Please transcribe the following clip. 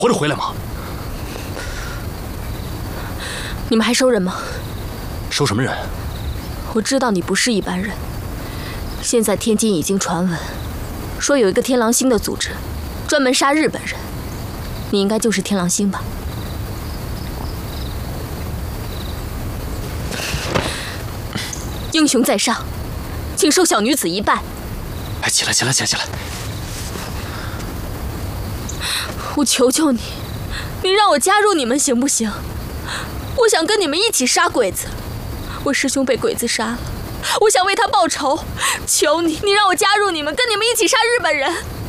活着回来吗？ 你们还收人吗？ 收什么人？ 我知道你不是一般人。现在天津已经传闻，说有一个天狼星的组织，专门杀日本人。你应该就是天狼星吧？英雄在上，请受小女子一拜。 哎，起来！ 我求求你，你让我加入你们行不行？我想跟你们一起杀鬼子。我师兄被鬼子杀了，我想为他报仇。求你，你让我加入你们，跟你们一起杀日本人。